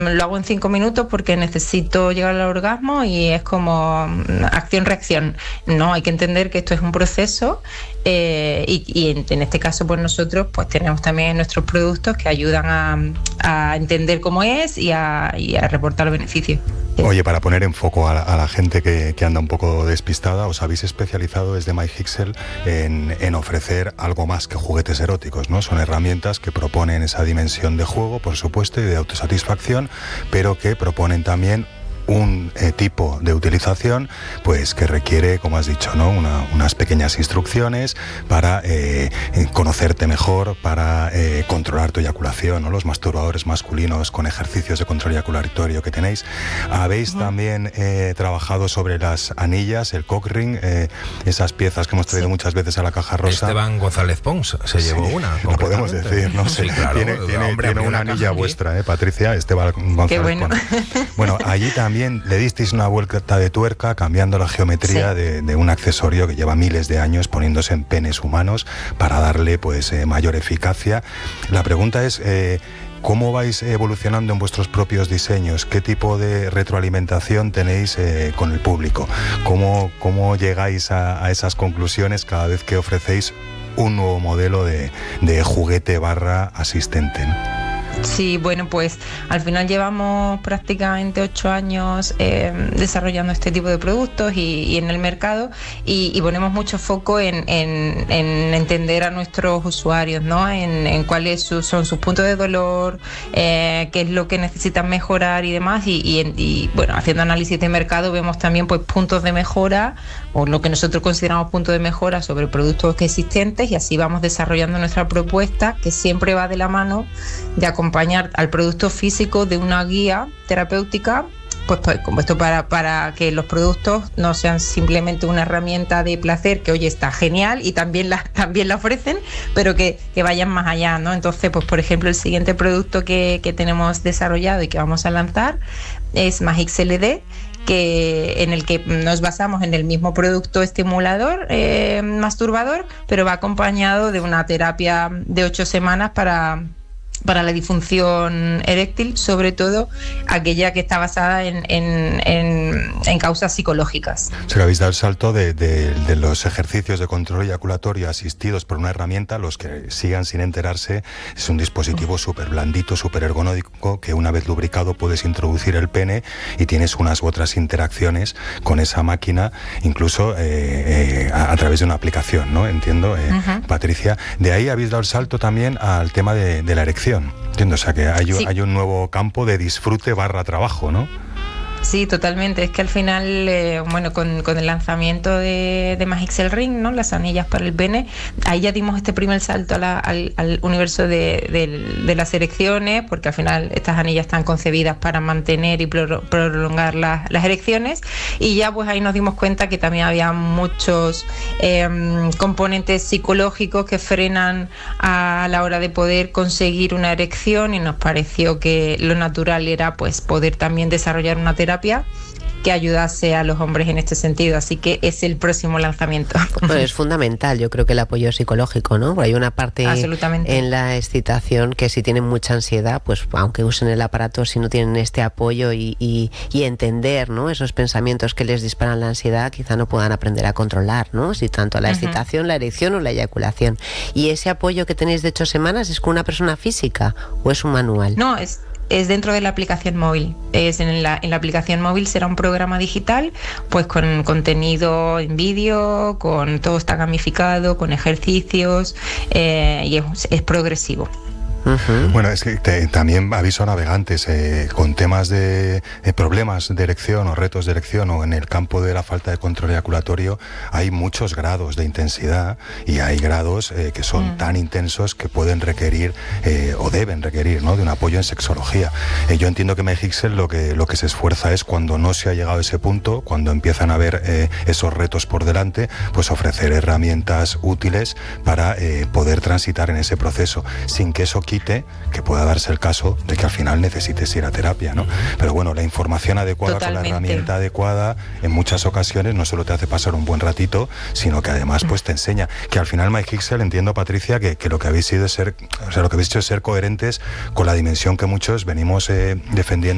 Lo hago en 5 minutos porque necesito llegar al orgasmo y es como acción-reacción. No, hay que entender que esto es un proceso y en este caso pues nosotros pues tenemos también nuestros productos que ayudan a entender cómo es y a reportar los beneficios. Oye, para poner en foco a la gente que anda un poco despistada, os habéis especializado desde MyHixel en ofrecer algo más que juguetes eróticos, ¿no? Son herramientas que proponen esa dimensión de juego, por supuesto, y de autosatisfacción, pero que proponen también un tipo de utilización pues que requiere, como has dicho, ¿no? unas pequeñas instrucciones para conocerte mejor, para controlar tu eyaculación, ¿no? Los masturbadores masculinos con ejercicios de control eyaculatorio que tenéis. Habéis también trabajado sobre las anillas, el cock ring, esas piezas que hemos traído muchas veces a la Caja Rosa. Esteban González Pons se llevó una. Lo podemos decir, ¿no? Sí, claro. Tiene una anilla vuestra, Patricia, Esteban González. Qué bueno. Pons. Bueno, allí también le disteis una vuelta de tuerca cambiando la geometría de un accesorio que lleva miles de años poniéndose en penes humanos para darle pues mayor eficacia. La pregunta es ¿cómo vais evolucionando en vuestros propios diseños? ¿Qué tipo de retroalimentación tenéis con el público? ¿Cómo llegáis a esas conclusiones cada vez que ofrecéis un nuevo modelo de juguete / asistente, ¿no? Sí, bueno, pues al final llevamos prácticamente 8 años desarrollando este tipo de productos y en el mercado y ponemos mucho foco en entender a nuestros usuarios, ¿no? En cuáles son sus puntos de dolor, qué es lo que necesitan mejorar y demás y bueno, haciendo análisis de mercado vemos también pues puntos de mejora o lo que nosotros consideramos puntos de mejora sobre productos existentes y así vamos desarrollando nuestra propuesta que siempre va de la mano de acompañar al producto físico de una guía terapéutica pues compuesto para que los productos no sean simplemente una herramienta de placer que oye está genial y también la ofrecen pero que vayan más allá, ¿no? Entonces pues por ejemplo el siguiente producto que tenemos desarrollado y que vamos a lanzar es MyHixel ED, en el que nos basamos en el mismo producto estimulador masturbador, pero va acompañado de una terapia de 8 semanas para la disfunción eréctil, sobre todo aquella que está basada en causas psicológicas. O sea, que habéis dado el salto de los ejercicios de control eyaculatorio asistidos por una herramienta, los que sigan sin enterarse, es un dispositivo súper blandito, súper ergonómico, que una vez lubricado puedes introducir el pene y tienes unas u otras interacciones con esa máquina, incluso a través de una aplicación, ¿no? Entiendo, Patricia. De ahí habéis dado el salto también al tema de la erección. Entiendo, o sea que hay un nuevo campo de disfrute / trabajo, ¿no? Sí, totalmente. Es que al final, bueno, con el lanzamiento de MyHixel Ring, ¿no? Las anillas para el pene, ahí ya dimos este primer salto al universo de las erecciones, porque al final estas anillas están concebidas para mantener y prolongar las erecciones, y ya pues ahí nos dimos cuenta que también había muchos componentes psicológicos que frenan a la hora de poder conseguir una erección, y nos pareció que lo natural era pues poder también desarrollar una terapia que ayudase a los hombres en este sentido, así que es el próximo lanzamiento. Bueno, es fundamental, yo creo que el apoyo psicológico, ¿no? Porque hay una parte en la excitación que si tienen mucha ansiedad, pues aunque usen el aparato, si no tienen este apoyo y entender, ¿no? Esos pensamientos que les disparan la ansiedad, quizá no puedan aprender a controlar, ¿no? Si tanto la excitación, la erección o la eyaculación. ¿Y ese apoyo que tenéis de 8 semanas es con una persona física o es un manual? No, es dentro de la aplicación móvil. En la aplicación móvil será un programa digital, pues con contenido en vídeo, con todo está gamificado, con ejercicios y es progresivo. Bueno, es que también aviso a navegantes con temas de problemas de erección o retos de erección o en el campo de la falta de control eyaculatorio hay muchos grados de intensidad y hay grados que son tan intensos que pueden requerir o deben requerir, ¿no? de un apoyo en sexología. Yo entiendo que MyHixel lo que se esfuerza es cuando no se ha llegado a ese punto, cuando empiezan a haber esos retos por delante, pues ofrecer herramientas útiles para poder transitar en ese proceso sin que eso quite que pueda darse el caso de que al final necesites ir a terapia, ¿no? Pero bueno, la información adecuada con la herramienta adecuada en muchas ocasiones no solo te hace pasar un buen ratito, sino que además pues te enseña que al final MyHixel, entiendo, Patricia, que lo que habéis sido es ser coherentes con la dimensión que muchos venimos defendiendo